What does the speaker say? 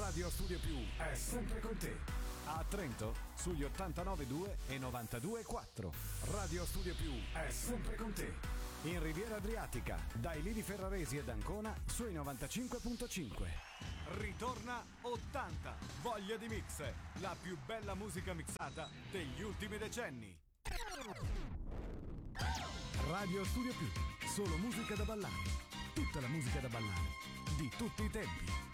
Radio Studio Più è sempre con te. A Trento sugli 89.2 e 92.4. Radio Studio Più è sempre con te. In Riviera Adriatica, dai Lidi Ferraresi ed Ancona sui 95.5. Ritorna 80. Voglia di mix. La più bella musica mixata degli ultimi decenni. Radio Studio Più. Solo musica da ballare. Tutta la musica da ballare. Di tutti i tempi.